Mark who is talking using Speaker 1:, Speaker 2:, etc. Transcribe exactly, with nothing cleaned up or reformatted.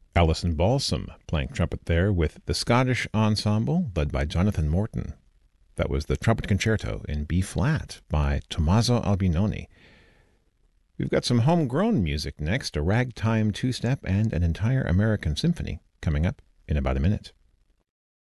Speaker 1: Alison Balsam playing trumpet there with the Scottish Ensemble led by Jonathan Morton. That was the Trumpet Concerto in B-flat by Tommaso Albinoni. We've got some homegrown music next, a ragtime two-step and an entire American symphony coming up in about a minute.